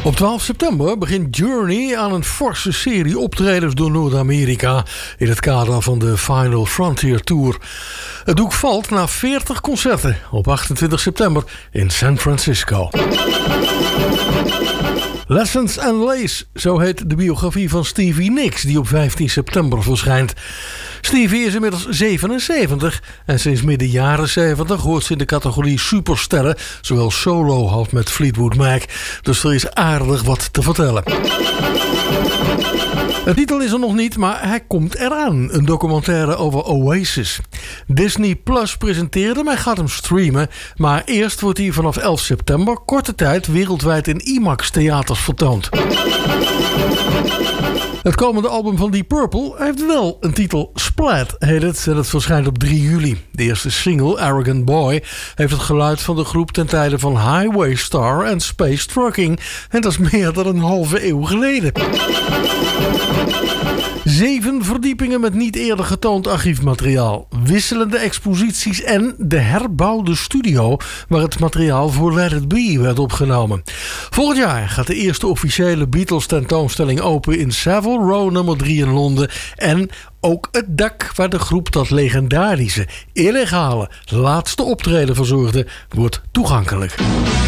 Op 12 september begint Journey aan een forse serie optredens door Noord-Amerika in het kader van de Final Frontier Tour. Het doek valt na 40 concerten op 28 september in San Francisco. Lessons and Lace, zo heet de biografie van Stevie Nicks, die op 15 september verschijnt. Stevie is inmiddels 77 en sinds midden jaren 70 hoort ze in de categorie supersterren, zowel solo als met Fleetwood Mac. Dus er is aardig wat te vertellen. Het titel is er nog niet, maar hij komt eraan. Een documentaire over Oasis. Disney Plus presenteerde hem en gaat hem streamen. Maar eerst wordt hij vanaf 11 september korte tijd wereldwijd in IMAX theaters vertoond. Het komende album van Deep Purple heeft wel een titel. Splat heet het en het verschijnt op 3 juli. De eerste single, Arrogant Boy, heeft het geluid van de groep ten tijde van Highway Star en Space Trucking. En dat is meer dan een halve eeuw geleden. 7 verdiepingen met niet eerder getoond archiefmateriaal, wisselende exposities en de herbouwde studio waar het materiaal voor Let It Be werd opgenomen. Volgend jaar gaat de eerste officiële Beatles tentoonstelling open in Savile Row nummer 3 in Londen en ook het dak waar de groep dat legendarische, illegale laatste optreden verzorgde wordt toegankelijk.